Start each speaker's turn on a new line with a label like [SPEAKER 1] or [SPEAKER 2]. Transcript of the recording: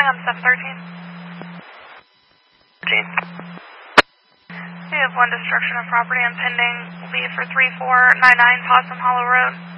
[SPEAKER 1] morning on 713. We have one destruction of property impending. Will be for 3499 Possum Hollow Road.